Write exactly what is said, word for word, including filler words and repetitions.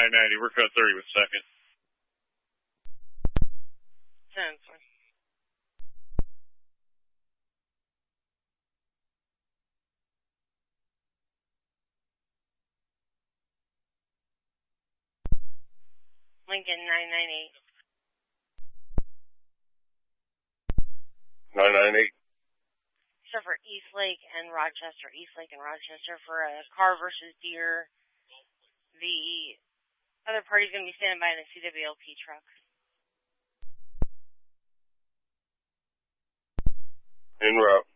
nine ninety. We're cut thirty with second. Ten. Lincoln nine nine eight. nine nine eight. So for Eastlake and Rochester, Eastlake and Rochester for a car versus deer. The other party's going to be standing by in a C W L P truck. En route.